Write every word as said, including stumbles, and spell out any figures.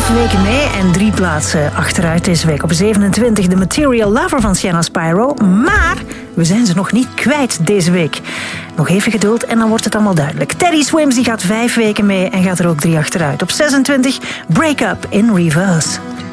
elf weken mee en drie plaatsen achteruit deze week. Op zevenentwintig The Material Lover van Sienna Spyro. Maar we zijn ze nog niet kwijt deze week. Nog even geduld en dan wordt het allemaal duidelijk. Teddy Swims die gaat vijf weken mee en gaat er ook drie achteruit. Op zesentwintig Break Up in Reverse.